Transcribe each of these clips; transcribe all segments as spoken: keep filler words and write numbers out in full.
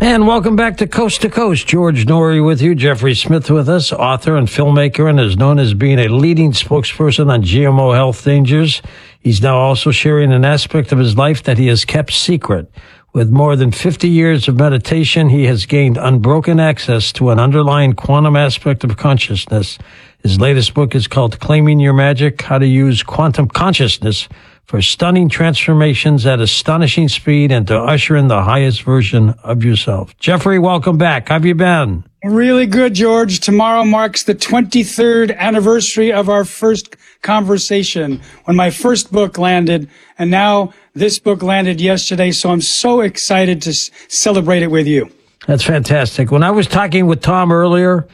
And welcome back to Coast to Coast. George Noory with you, Jeffrey Smith with us, author and filmmaker, and is known as being a leading spokesperson on G M O health dangers. He's now also sharing an aspect of his life that he has kept secret. With more than fifty years of meditation, he has gained unbroken access to an underlying quantum aspect of consciousness. His latest book is called Claiming Your Magic, How to Use Quantum Consciousness for Stunning Transformations at Astonishing Speed and to Usher in the Highest Version of Yourself. Jeffrey, welcome back. How have you been? Really good, George. Tomorrow marks the twenty-third anniversary of our first conversation when my first book landed, and now this book landed yesterday, so I'm so excited to s- celebrate it with you. That's fantastic. When I was talking with Tom earlier,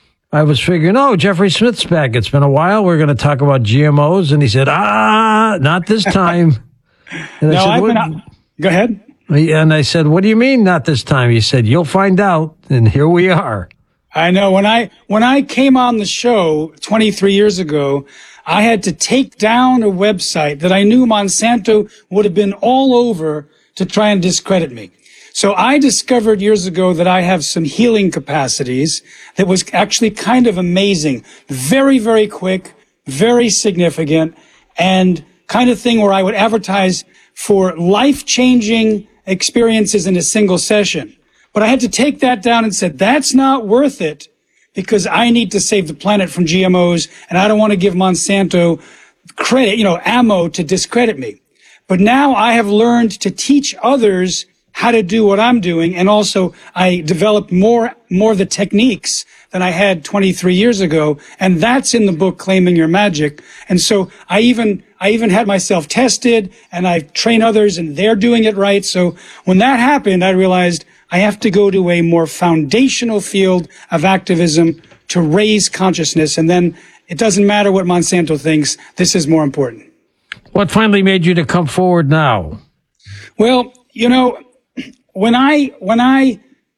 I was figuring, oh, Jeffrey Smith's back. It's been a while. We're going to talk about G M Os. And he said, ah, not this time. And no, I said, I've what? been out. Go ahead. And I said, what do you mean not this time? He said, you'll find out. And here we are. I know. When I, when I came on the show twenty-three years ago, I had to take down a website that I knew Monsanto would have been all over to try and discredit me. So I discovered years ago that I have some healing capacities that was actually kind of amazing. Very, very quick, very significant, and kind of thing where I would advertise for life-changing experiences in a single session. But I had to take that down and said, that's not worth it because I need to save the planet from G M Os and I don't want to give Monsanto credit, you know, ammo to discredit me. But now I have learned to teach others how to do what I'm doing. And also I developed more, more of the techniques than I had twenty-three years ago. And that's in the book, Claiming Your Magic. And so I even, I even had myself tested and I train others and they're doing it right. So when that happened, I realized I have to go to a more foundational field of activism to raise consciousness. And then it doesn't matter what Monsanto thinks. This is more important. What finally made you to come forward now? Well, you know, when I, when I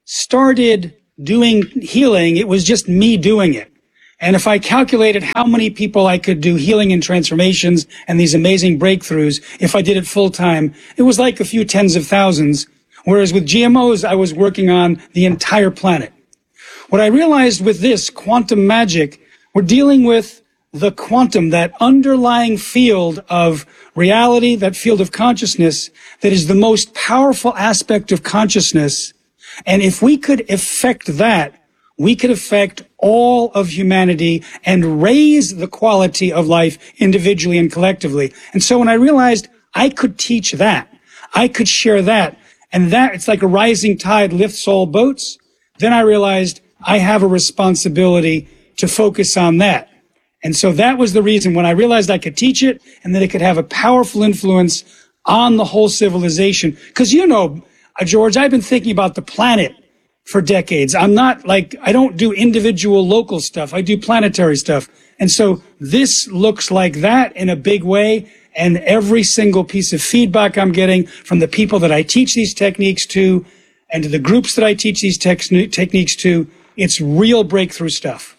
started doing healing, it was just me doing it. And if I calculated how many people I could do healing and transformations and these amazing breakthroughs, if I did it full time, it was like a few tens of thousands. Whereas with G M Os, I was working on the entire planet. What I realized with this quantum magic, we're dealing with the quantum, that underlying field of reality, that field of consciousness that is the most powerful aspect of consciousness. And if we could affect that, we could affect all of humanity and raise the quality of life individually and collectively. And so when I realized I could teach that, I could share that, and that it's like a rising tide lifts all boats, then I realized I have a responsibility to focus on that. And so that was the reason when I realized I could teach it and that it could have a powerful influence on the whole civilization. Because, you know, uh, George, I've been thinking about the planet for decades. I'm not like, I don't do individual local stuff. I do planetary stuff. And so this looks like that in a big way. And every single piece of feedback I'm getting from the people that I teach these techniques to and to the groups that I teach these tex- techniques to, it's real breakthrough stuff.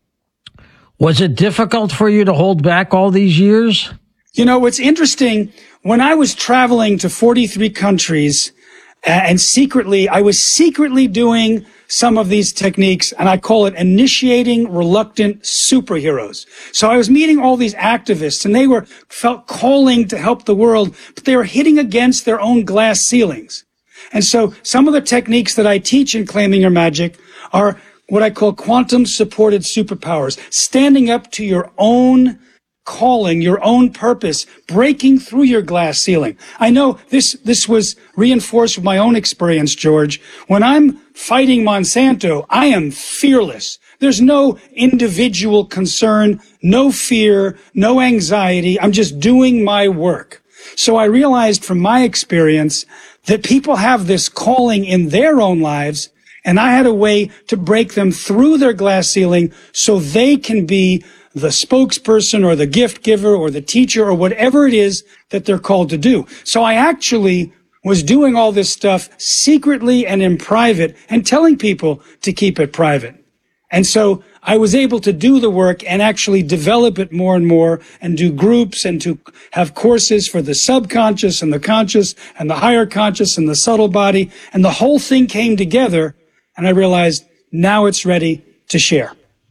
Was it difficult for you to hold back all these years? You know, what's interesting, when I was traveling to forty-three countries uh, and secretly, I was secretly doing some of these techniques, and I call it initiating reluctant superheroes. So I was meeting all these activists, and they were felt calling to help the world, but they were hitting against their own glass ceilings. And so some of the techniques that I teach in Claiming Your Magic are what I call quantum-supported superpowers, standing up to your own calling, your own purpose, breaking through your glass ceiling. I know this, this was reinforced with my own experience, George. When I'm fighting Monsanto, I am fearless. There's no individual concern, no fear, no anxiety. I'm just doing my work. So I realized from my experience that people have this calling in their own lives, and I had a way to break them through their glass ceiling so they can be the spokesperson or the gift giver or the teacher or whatever it is that they're called to do. So I actually was doing all this stuff secretly and in private and telling people to keep it private. And so I was able to do the work and actually develop it more and more and do groups and to have courses for the subconscious and the conscious and the higher conscious and the subtle body. And the whole thing came together, and I realized now it's ready to share.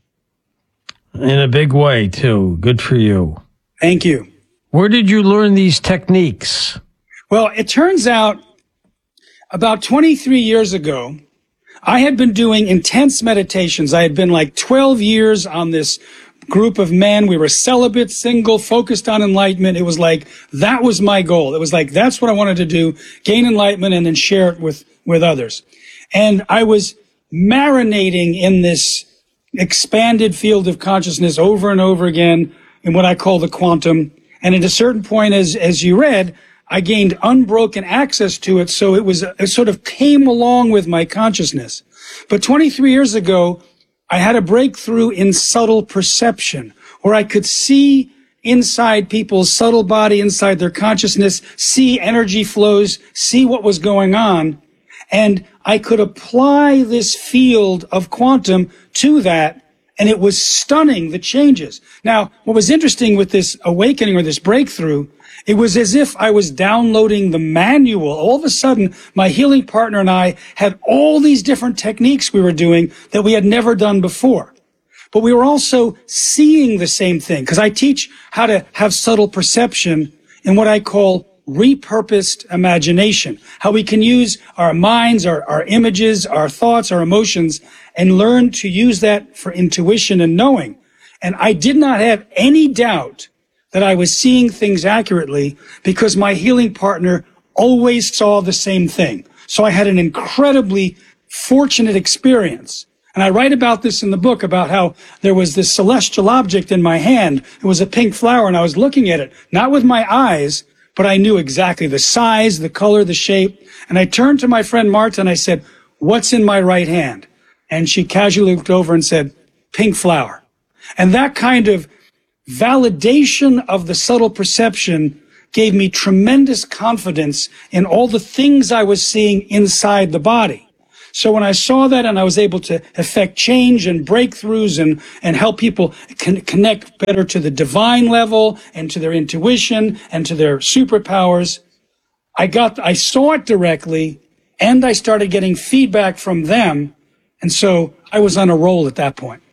In a big way, too. Good for you. Thank you. Where did you learn these techniques? Well, it turns out about twenty-three years ago, I had been doing intense meditations. I had been like twelve years on this group of men. We were celibate, single, focused on enlightenment. It was like, that was my goal. It was like, that's what I wanted to do, gain enlightenment and then share it with, with others. And I was marinating in this expanded field of consciousness over and over again in what I call the quantum. And at a certain point, as, as you read, I gained unbroken access to it, so it was, it sort of came along with my consciousness. But twenty-three years ago, I had a breakthrough in subtle perception, where I could see inside people's subtle body, inside their consciousness, see energy flows, see what was going on, and I could apply this field of quantum to that, and it was stunning, the changes. Now, what was interesting with this awakening or this breakthrough, it was as if I was downloading the manual. All of a sudden, my healing partner and I had all these different techniques we were doing that we had never done before. But we were also seeing the same thing, because I teach how to have subtle perception in what I call repurposed imagination, how we can use our minds, our, our images, our thoughts, our emotions, and learn to use that for intuition and knowing. And I did not have any doubt that I was seeing things accurately, because my healing partner always saw the same thing. So I had an incredibly fortunate experience. And I write about this in the book, about how there was this celestial object in my hand. It was a pink flower, and I was looking at it, not with my eyes, but I knew exactly the size, the color, the shape. And I turned to my friend Marta and I said, "What's in my right hand?" And she casually looked over and said, "Pink flower." And that kind of validation of the subtle perception gave me tremendous confidence in all the things I was seeing inside the body. So when I saw that and I was able to effect change and breakthroughs and, and help people con- connect better to the divine level and to their intuition and to their superpowers, I got, I saw it directly, and I started getting feedback from them. And so I was on a roll at that point.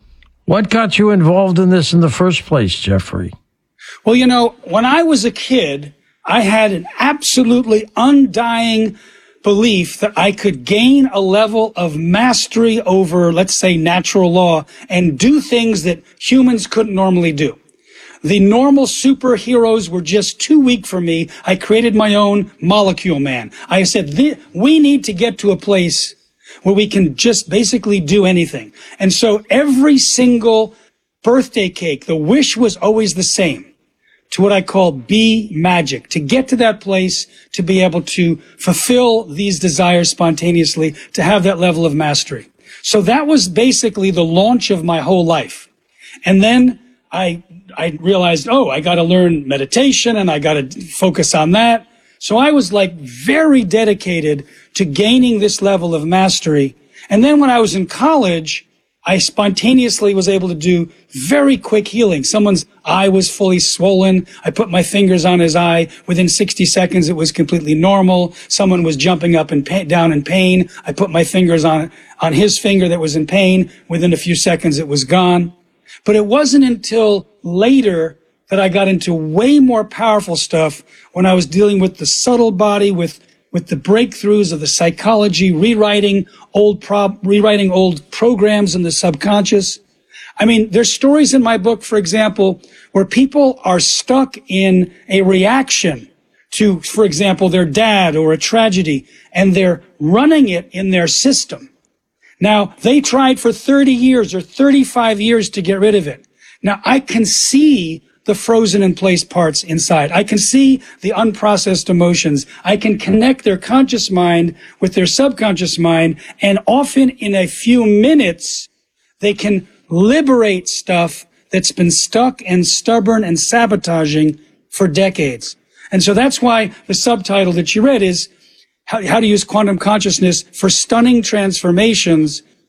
What got you involved in this in the first place, Jeffrey? Well, you know, when I was a kid, I had an absolutely undying belief that I could gain a level of mastery over, let's say, natural law and do things that humans couldn't normally do. The normal superheroes were just too weak for me. I created my own molecule man. I said, we need to get to a place where we can just basically do anything. And so every single birthday cake, the wish was always the same, to what I call be magic, to get to that place, to be able to fulfill these desires spontaneously, to have that level of mastery. So that was basically the launch of my whole life. And then I, I realized, oh, I got to learn meditation and I got to focus on that. So I was like very dedicated to gaining this level of mastery. And then when I was in college, I spontaneously was able to do very quick healing. Someone's eye was fully swollen. I put my fingers on his eye. Within sixty seconds, it was completely normal. Someone was jumping up and pain, down in pain. I put my fingers on, on his finger that was in pain. Within a few seconds, it was gone. But it wasn't until later that I got into way more powerful stuff when I was dealing with the subtle body, with with the breakthroughs of the psychology, rewriting old prob, rewriting old programs in the subconscious. I mean, there's stories in my book, for example, where people are stuck in a reaction to, for example, their dad or a tragedy, and they're running it in their system. Now, they tried for thirty years or thirty-five years to get rid of it. Now, I can see the frozen in place parts inside. I can see the unprocessed emotions. I can connect their conscious mind with their subconscious mind, and often in a few minutes, they can liberate stuff that's been stuck and stubborn and sabotaging for decades. And so that's why the subtitle that you read is how, how to use quantum consciousness for stunning transformations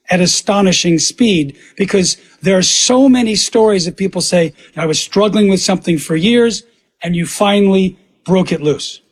at astonishing speed, because there are so many stories that people say, I was struggling with something for years and you finally broke it loose.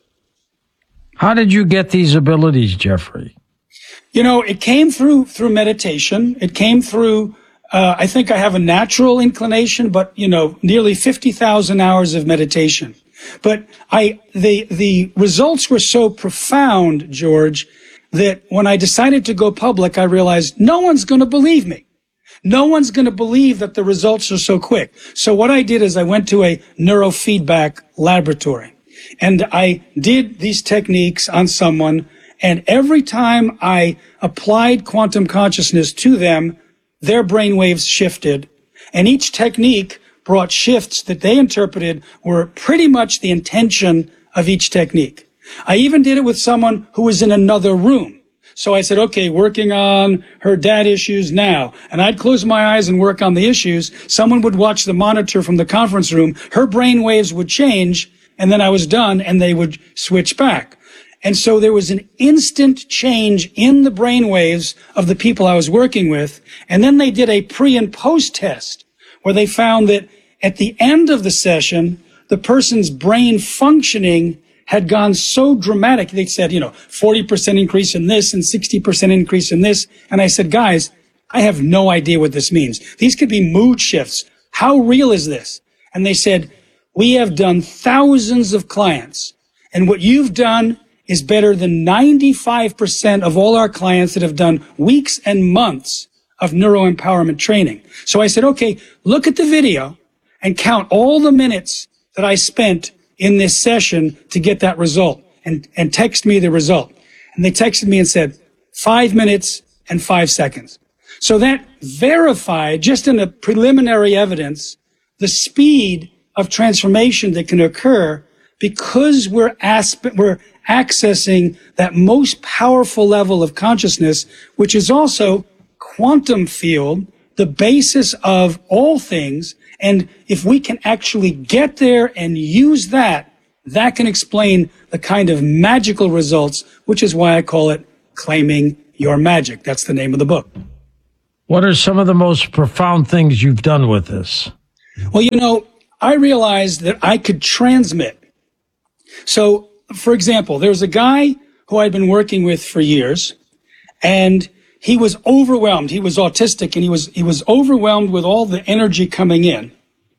How did you get these abilities, Jeffrey? You know, it came through, through meditation. It came through, uh, I think I have a natural inclination, but, you know, nearly fifty thousand hours of meditation. But I, the, the results were so profound, George, that when I decided to go public, I realized no one's going to believe me. No one's going to believe that the results are so quick. So what I did is I went to a neurofeedback laboratory and I did these techniques on someone. And every time I applied quantum consciousness to them, their brainwaves shifted. And each technique brought shifts that they interpreted were pretty much the intention of each technique. I even did it with someone who was in another room. So I said, okay, working on her dad issues now. And I'd close my eyes and work on the issues. Someone would watch the monitor from the conference room. Her brain waves would change. And then I was done and they would switch back. And so there was an instant change in the brain waves of the people I was working with. And then they did a pre and post test where they found that at the end of the session, the person's brain functioning had gone so dramatic. They said, you know, forty percent increase in this and sixty percent increase in this. And I said, guys, I have no idea what this means. These could be mood shifts. How real is this? And they said, we have done thousands of clients. And what you've done is better than ninety-five percent of all our clients that have done weeks and months of neuroempowerment training. So I said, okay, look at the video and count all the minutes that I spent in this session to get that result, and, and text me the result. And they texted me and said, five minutes and five seconds. So that verified, just in the preliminary evidence, the speed of transformation that can occur because we're, asp- we're accessing that most powerful level of consciousness, which is also quantum field, the basis of all things. And if we can actually get there and use that, that can explain the kind of magical results, which is why I call it Claiming Your Magic. That's the name of the book. What are some of the most profound things you've done with this? Well, you know, I realized that I could transmit. So, for example, there's a guy who I'd been working with for years, and he was overwhelmed. He was autistic, and he was he was overwhelmed with all the energy coming in.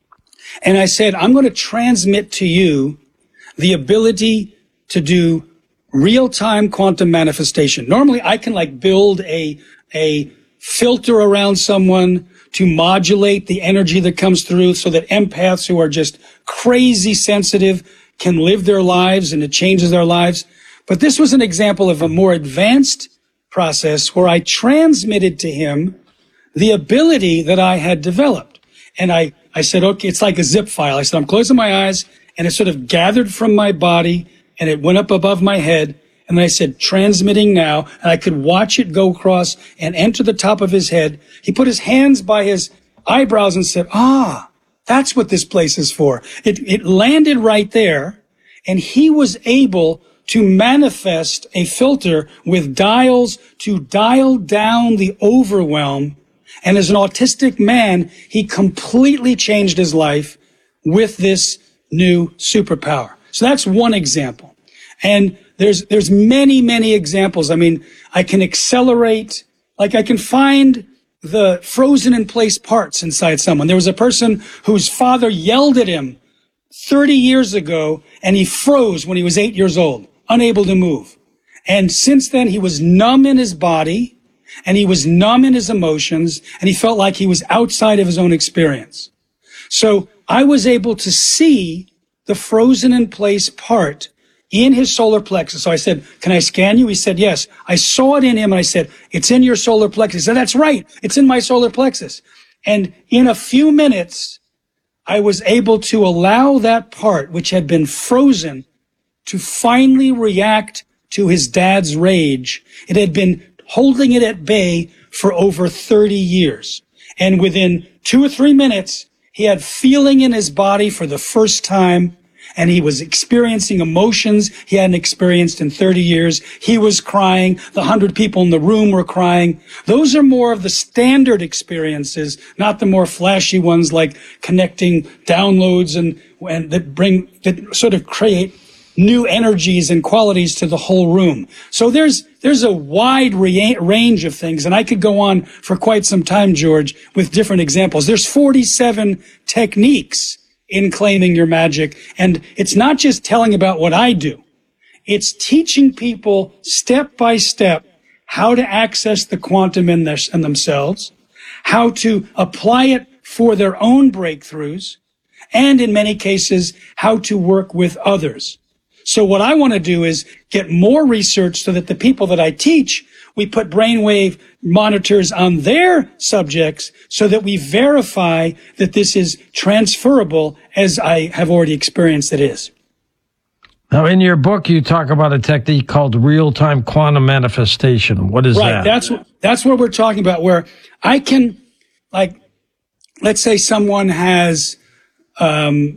And I said, I'm going to transmit to you the ability to do real-time quantum manifestation. Normally, I can like build a a filter around someone to modulate the energy that comes through so that empaths who are just crazy sensitive can live their lives and it changes their lives. But this was an example of a more advanced process where I transmitted to him the ability that I had developed. And I, I said, okay, it's like a zip file. I said, I'm closing my eyes, and it sort of gathered from my body and it went up above my head. And then I said, transmitting now, and I could watch it go across and enter the top of his head. He put his hands by his eyebrows and said, ah, that's what this place is for. It, it landed right there, and he was able to manifest a filter with dials to dial down the overwhelm. And as an autistic man, he completely changed his life with this new superpower. So that's one example. And there's, there's many, many examples. I mean, I can accelerate, like I can find the frozen in place parts inside someone. There was a person whose father yelled at him thirty years ago, and he froze when he was eight years old, unable to move. And since then, he was numb in his body, and he was numb in his emotions, and he felt like he was outside of his own experience. So I was able to see the frozen in place part in his solar plexus. So I said, can I scan you? He said, yes. I saw it in him, and I said, it's in your solar plexus. He said, that's right. It's in my solar plexus. And in a few minutes, I was able to allow that part, which had been frozen, to finally react to his dad's rage. It had been holding it at bay for over thirty years. And within two or three minutes, he had feeling in his body for the first time. and he was experiencing emotions he hadn't experienced in thirty years. He was crying. The hundred people in the room were crying. Those are more of the standard experiences, not the more flashy ones like connecting downloads and, and that bring, that sort of create new energies and qualities to the whole room. So there's, there's a wide re- range of things, and I could go on for quite some time, George, with different examples. There's forty-seven techniques in claiming your magic, and it's not just telling about what I do. It's teaching people step by step how to access the quantum in, their, in themselves, how to apply it for their own breakthroughs, and in many cases, how to work with others. So what I want to do is get more research so that the people that I teach, we put brainwave monitors on their subjects so that we verify that this is transferable, as I have already experienced it is. Now, in your book, you talk about a technique called real-time quantum manifestation. What is right, that? That's, that's what we're talking about, where I can, like, let's say someone has um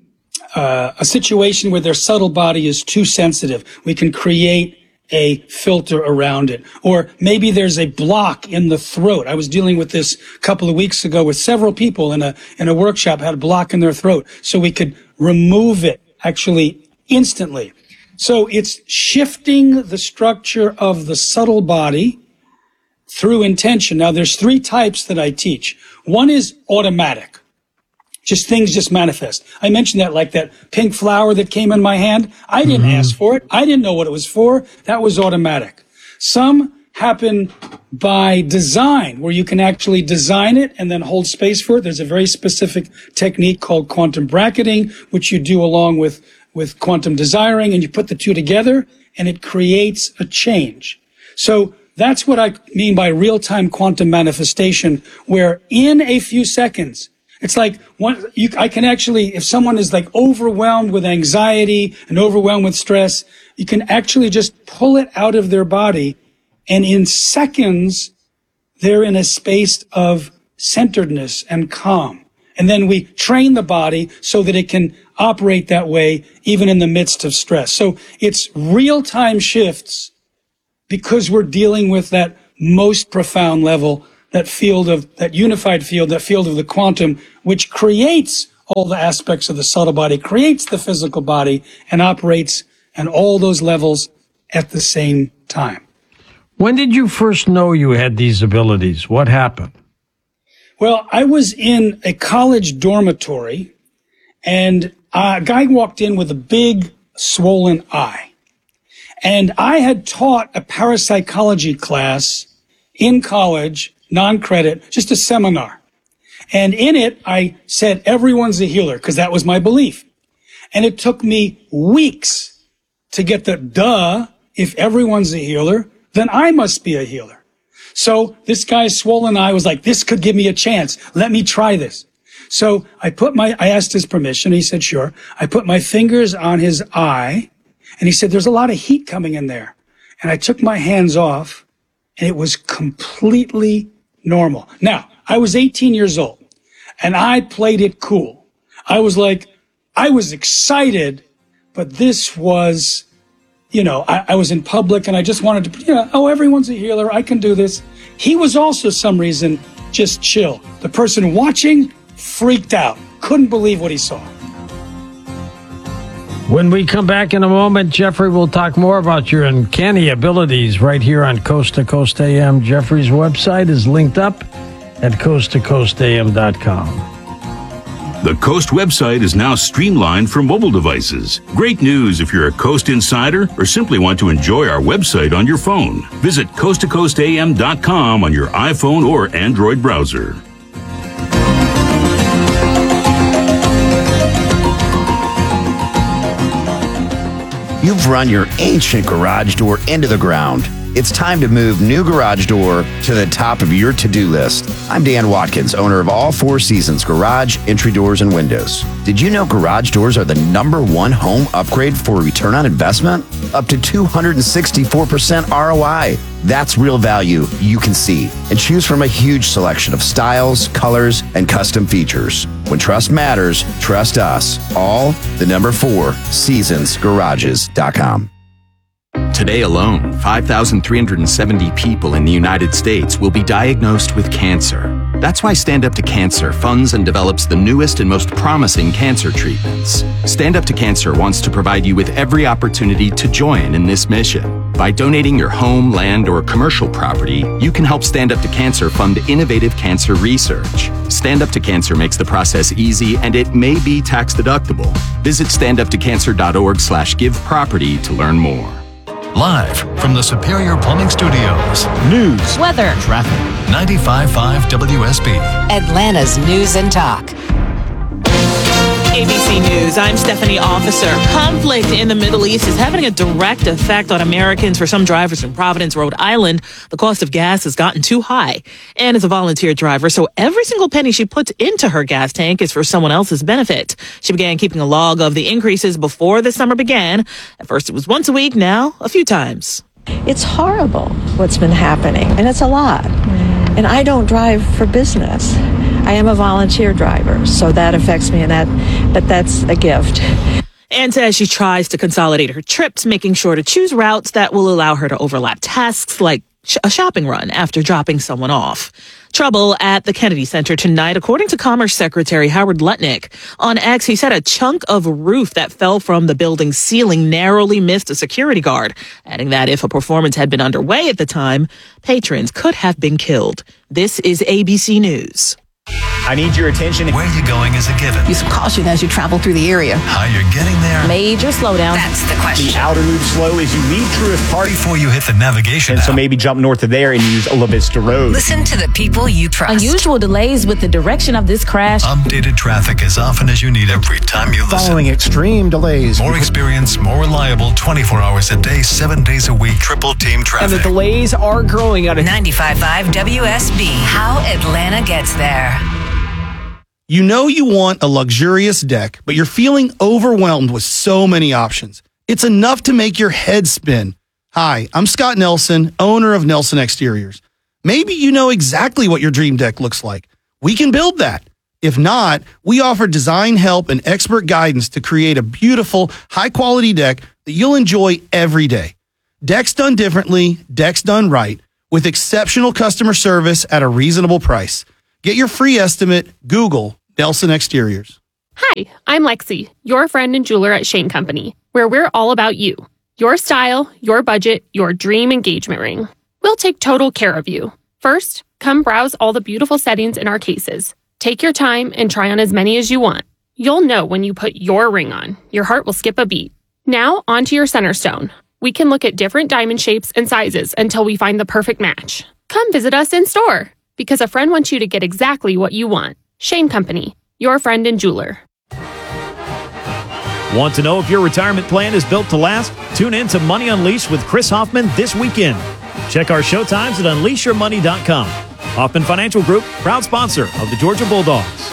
Uh, a situation where their subtle body is too sensitive. We can create a filter around it. Or maybe there's a block in the throat. I was dealing with this a couple of weeks ago with several people in a, in a workshop, had a block in their throat. So we could remove it actually instantly. So it's shifting the structure of the subtle body through intention. Now there's three types that I teach. One is automatic. Just things just manifest. I mentioned that, like that pink flower that came in my hand. I didn't mm-hmm. ask for it. I didn't know what it was for. That was automatic. Some happen by design, where you can actually design it and then hold space for it. There's a very specific technique called quantum bracketing, which you do along with, with quantum desiring, and you put the two together and it creates a change. So that's what I mean by real-time quantum manifestation, where in a few seconds, it's like one, you, I can actually, if someone is like overwhelmed with anxiety and overwhelmed with stress, you can actually just pull it out of their body, and in seconds, they're in a space of centeredness and calm. And then we train the body so that it can operate that way even in the midst of stress. So it's real-time shifts because we're dealing with that most profound level, that field of, that unified field, that field of the quantum, which creates all the aspects of the subtle body, creates the physical body, and operates at all those levels at the same time. When did you first know you had these abilities? What happened? Well, I was in a college dormitory, and a guy walked in with a big swollen eye. And I had taught a parapsychology class in college, non-credit, just a seminar. And in it, I said, everyone's a healer, because that was my belief. And it took me weeks to get the duh, if everyone's a healer, then I must be a healer. So this guy's swollen eye was like, this could give me a chance. Let me try this. So I put my, I asked his permission. He said, sure. I put my fingers on his eye, and he said, there's a lot of heat coming in there. And I took my hands off, and it was completely normal. Now, I was eighteen years old, and I played it cool. I was like, I was excited, but this was, you know, I, I was in public, and I just wanted to, you know, oh, everyone's a healer. I can do this. He was also, some reason, just chill. The person watching freaked out, couldn't believe what he saw. When we come back in a moment, Jeffrey will talk more about your uncanny abilities right here on Coast to Coast A M. Jeffrey's website is linked up at coast to coast a m dot com. The Coast website is now streamlined for mobile devices. Great news if you're a Coast insider or simply want to enjoy our website on your phone. Visit coast to coast a m dot com on your iPhone or Android browser. You've run your ancient garage door into the ground. It's time to move new garage door to the top of your to-do list. I'm Dan Watkins, owner of All Four Seasons Garage, Entry Doors, and Windows. Did you know garage doors are the number one home upgrade for return on investment? Up to two hundred sixty-four percent R O I. That's real value you can see. And choose from a huge selection of styles, colors, and custom features. When trust matters, trust us. All the number four, seasons garages dot com. Today alone, five thousand three hundred seventy people in the United States will be diagnosed with cancer. That's why Stand Up to Cancer funds and develops the newest and most promising cancer treatments. Stand Up to Cancer wants to provide you with every opportunity to join in this mission. By donating your home, land, or commercial property, you can help Stand Up to Cancer fund innovative cancer research. Stand Up to Cancer makes the process easy, and it may be tax deductible. Visit standuptocancer.org slash give property to learn more. Live from the Superior Plumbing Studios. News, weather, traffic. ninety-five point five W S B. Atlanta's News and Talk. A B C News, I'm Stephanie Officer. Conflict in the Middle East is having a direct effect on Americans. For some drivers in Providence, Rhode Island, the cost of gas has gotten too high. Ann is a volunteer driver, so every single penny she puts into her gas tank is for someone else's benefit. She began keeping a log of the increases before the summer began. At first it was once a week, now a few times. It's horrible what's been happening, and it's a lot. And I don't drive for business. I am a volunteer driver, so that affects me, and that, but that's a gift. Ann says she tries to consolidate her trips, making sure to choose routes that will allow her to overlap tasks like sh- a shopping run after dropping someone off. Trouble at the Kennedy Center tonight, according to Commerce Secretary Howard Lutnick. On X, he said a chunk of roof that fell from the building's ceiling narrowly missed a security guard, adding that if a performance had been underway at the time, patrons could have been killed. This is A B C News. I need your attention. Where you're going is a given. Use some caution as you travel through the area. How you're getting there. Major slowdown. That's the question. The outer loop slow as you leave Truist Park. Before you hit the navigation And app. so maybe jump north of there and use La Vista Road. Listen to the people you trust. Unusual delays with the direction of this crash. Updated traffic as often as you need every time you listen. Following extreme delays. More experience, more reliable, twenty-four hours a day, seven days a week, triple team traffic. And the delays are growing out of ninety-five point five W S B. How Atlanta gets there. You know you want a luxurious deck, but you're feeling overwhelmed with so many options. It's enough to make your head spin. Hi, I'm Scott Nelson, owner of Nelson Exteriors. Maybe you know exactly what your dream deck looks like. We can build that. If not, we offer design help and expert guidance to create a beautiful, high-quality deck that you'll enjoy every day. Decks done differently, decks done right, with exceptional customer service at a reasonable price. Get your free estimate. Google Nelson Exteriors. Hi, I'm Lexi, your friend and jeweler at Shane Company, where we're all about you. Your style, your budget, your dream engagement ring. We'll take total care of you. First, come browse all the beautiful settings in our cases. Take your time and try on as many as you want. You'll know when you put your ring on. Your heart will skip a beat. Now, onto your center stone. We can look at different diamond shapes and sizes until we find the perfect match. Come visit us in store, because a friend wants you to get exactly what you want. Shane Company, your friend and jeweler. Want to know if your retirement plan is built to last? Tune in to Money Unleashed with Chris Hoffman this weekend. Check our show times at unleash your money dot com. Hoffman Financial Group, proud sponsor of the Georgia Bulldogs.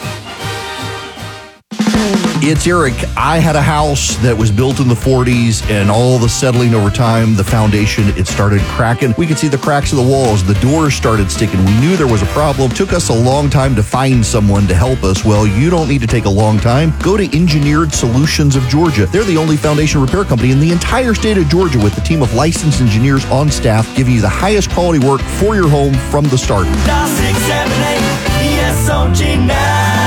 It's Eric. I had a house that was built in the forties, and all the settling over time, the foundation, it started cracking. We could see the cracks of the walls. The doors started sticking. We knew there was a problem. Took us a long time to find someone to help us. Well, you don't need to take a long time. Go to Engineered Solutions of Georgia. They're the only foundation repair company in the entire state of Georgia with a team of licensed engineers on staff giving you the highest quality work for your home from the start. six seven eight E S O G now.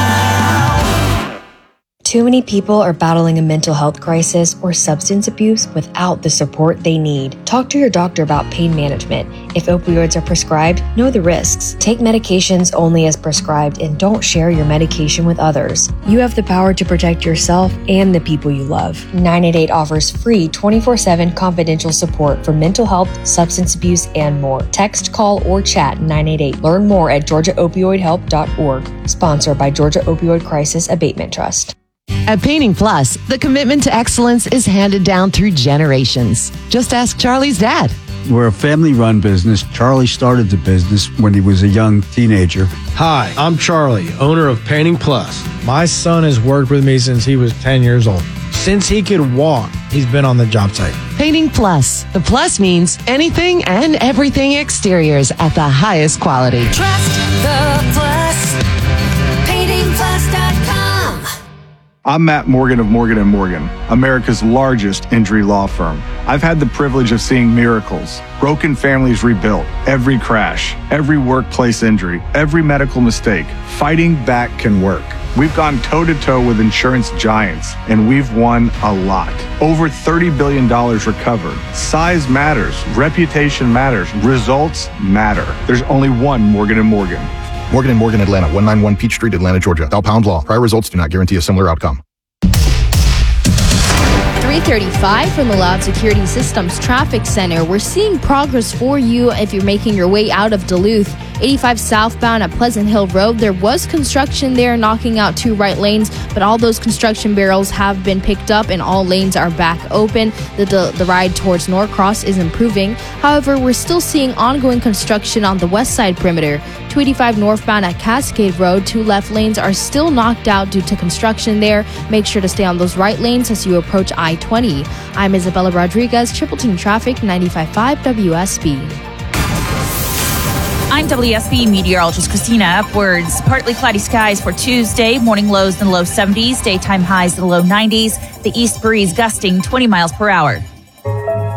Too many people are battling a mental health crisis or substance abuse without the support they need. Talk to your doctor about pain management. If opioids are prescribed, know the risks. Take medications only as prescribed and don't share your medication with others. You have the power to protect yourself and the people you love. nine eight eight offers free twenty-four seven confidential support for mental health, substance abuse, and more. Text, call, or chat nine eight eight. Learn more at georgia opioid help dot org. Sponsored by Georgia Opioid Crisis Abatement Trust. At Painting Plus, the commitment to excellence is handed down through generations. Just ask Charlie's dad. We're a family-run business. Charlie started the business when he was a young teenager. Hi, I'm Charlie, owner of Painting Plus. My son has worked with me since he was ten years old. Since he could walk, he's been on the job site. Painting Plus. The plus means anything and everything exteriors at the highest quality. Trust the Plus. painting plus dot com. I'm Matt Morgan of Morgan and Morgan, America's largest injury law firm. I've had the privilege of seeing miracles, broken families rebuilt, every crash, every workplace injury, every medical mistake. Fighting back can work. We've gone toe-to-toe with insurance giants, and we've won a lot. Over thirty billion dollars recovered. Size matters. Reputation matters. Results matter. There's only one Morgan and Morgan. Morgan and Morgan, Atlanta, one ninety-one Peach Street, Atlanta, Georgia. Thou pound law. Prior results do not guarantee a similar outcome. three thirty-five from the Loud Security Systems Traffic Center. We're seeing progress for you if you're making your way out of Duluth. eighty-five southbound at Pleasant Hill Road. There was construction there knocking out two right lanes, but all those construction barrels have been picked up and all lanes are back open. The, the, the ride towards Norcross is improving. However, we're still seeing ongoing construction on the west side perimeter. two eighty-five northbound at Cascade Road. Two left lanes are still knocked out due to construction there. Make sure to stay on those right lanes as you approach I twenty. I'm Isabella Rodriguez, Triple Team Traffic, ninety-five point five W S B. I'm W S B meteorologist Christina Upwards. Partly cloudy skies for Tuesday. Morning lows in the low seventies. Daytime highs in the low nineties. The east breeze gusting twenty miles per hour.